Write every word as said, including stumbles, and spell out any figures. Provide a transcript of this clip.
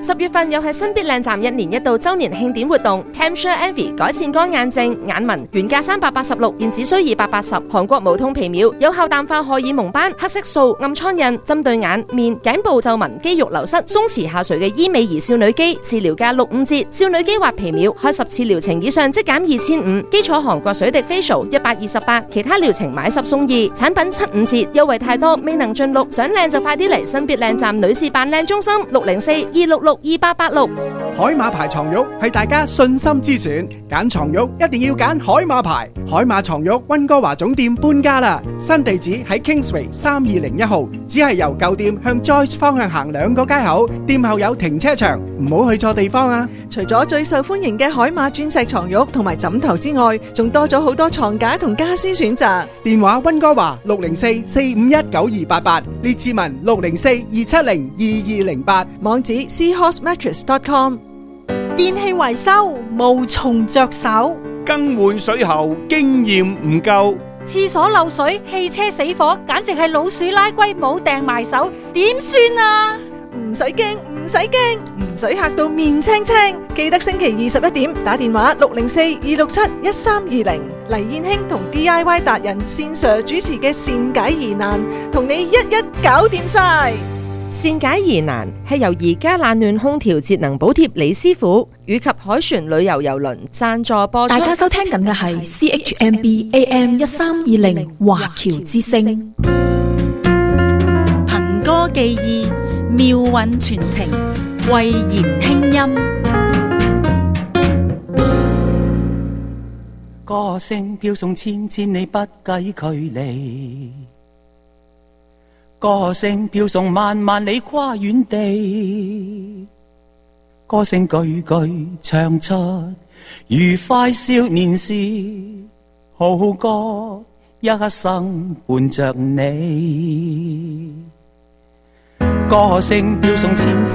十月份又係新必靚站一年一度周年慶典活動 Tempsure Envy 改善乾眼症眼紋，原價三百八十六，現只需二百八十。韓國無痛皮秒有效淡化荷爾蒙斑、黑色素、暗瘡印，針對眼、面、頸部皺紋、肌肉流失、鬆弛下垂嘅醫美兒少女肌，治療價六五折。少女肌或皮秒開十次療程以上即減二千五。基礎韓國水滴 facial 一百二十八，其他療程買十送二，產品七五折，優惠太多未能盡錄，想靚就快啲嚟新必靚站女士扮靚中心六零四二六六二八八六。 海馬牌床褥係大家信心之選，揀床褥一定要揀海馬牌。海馬床褥溫哥華總店搬家啦，新地址喺 Kingsway 三二零一號，只係由舊店向 Joyce 方向行兩個街口，店後有停車場，唔好去錯地方啊！ 除咗最受歡迎嘅海馬鑽石床褥同埋枕頭之外，仲多咗好多床架同家私選擇。 電話溫哥華六零四四五一九二八八，列志文六零四二七零二二零八， 網址 seahorse mattress dot com。 電器維修無從着手， 更換水喉經驗唔夠， 廁所漏水、汽車死火，簡直係老鼠拉龜冇掟埋手，點算啊？ 唔使驚，唔使驚，唔使嚇到面青青。記得星期二十一點打電話六零四二六七一三二零，黎燕卿同 D I Y 達人線上主持嘅善解疑難，同你一一搞掂晒。 善解疑難係由而家冷暖空調節能補貼李師傅以及海船旅遊郵輪贊助播出。 大家收聽緊嘅係 C H M B A M 一三二零華僑之聲， 憑歌寄意，妙韻傳情，慧言輕音。 歌聲飄送千千里不計距離，歌聲飄送萬萬里跨遠地，歌聲句句唱出愉快少年時，好歌一生伴着你。歌聲飄送千千